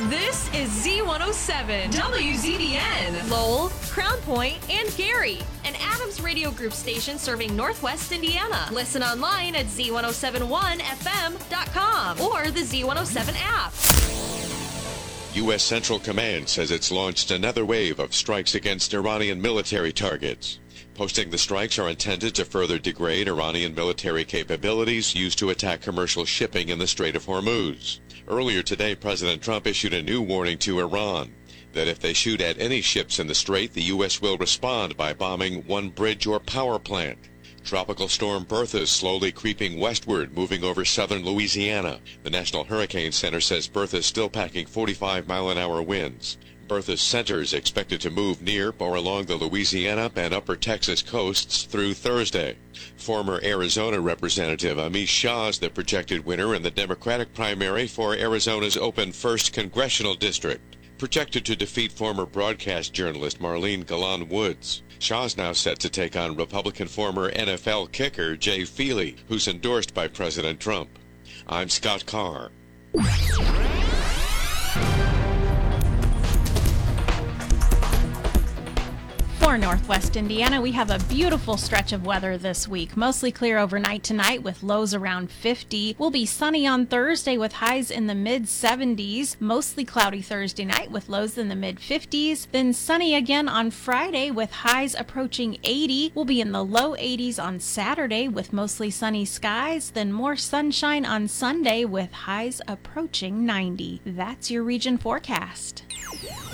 This is Z107, WZBN, Lowell, Crown Point, and Gary, an Adams Radio Group station serving Northwest Indiana. Listen online at Z1071FM.com or the Z107 app. U.S. Central Command says it's launched another wave of strikes against Iranian military targets. Posting the strikes are intended to further degrade Iranian military capabilities used to attack commercial shipping in the Strait of Hormuz. Earlier today, President Trump issued a new warning to Iran that if they shoot at any ships in the Strait, the U.S. will respond by bombing one bridge or power plant. Tropical storm Bertha is slowly creeping westward, moving over southern Louisiana. The National Hurricane Center says Bertha is still packing 45-mile-an-hour winds. Bertha's center is expected to move near or along the Louisiana and upper Texas coasts through Thursday. Former Arizona Representative Amish Shah is the projected winner in the Democratic primary for Arizona's open 1st Congressional District, projected to defeat former broadcast journalist Marlene Galan Woods. Shah is now set to take on Republican former NFL kicker Jay Feely, who's endorsed by President Trump. I'm Scott Carr. For Northwest Indiana, we have a beautiful stretch of weather this week. Mostly clear overnight tonight with lows around 50. We'll be sunny on Thursday with highs in the mid-70s. Mostly cloudy Thursday night with lows in the mid-50s. Then sunny again on Friday with highs approaching 80. We'll be in the low 80s on Saturday with mostly sunny skies. Then more sunshine on Sunday with highs approaching 90. That's your region forecast.